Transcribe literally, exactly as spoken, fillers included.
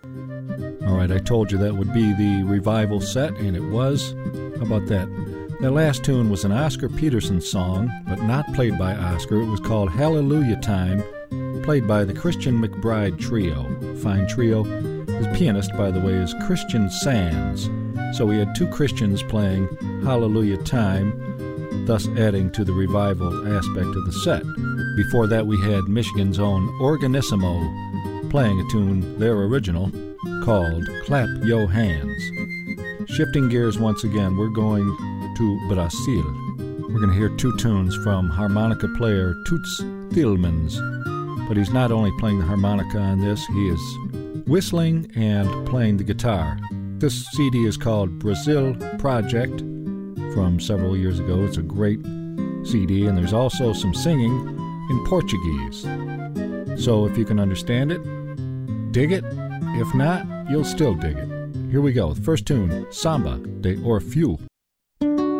All right, I told you that would be the revival set, and it was. How about that? That last tune was an Oscar Peterson song, but not played by Oscar. It was called Hallelujah Time, played by the Christian McBride Trio. Fine trio. His pianist, by the way, is Christian Sands. So we had two Christians playing Hallelujah Time, thus adding to the revival aspect of the set. Before that, we had Michigan's own Organissimo playing a tune, their original, called Clap Yo Hands. Shifting gears once again, we're going to Brazil. We're going to hear two tunes from harmonica player Toots Thielemans. But he's not only playing the harmonica on this, he is whistling and playing the guitar. This C D is called Brazil Project from several years ago. It's a great C D, and there's also some singing in Portuguese. So if you can understand it, dig it. If not, you'll still dig it. Here we go. First tune, Samba de Orfeu.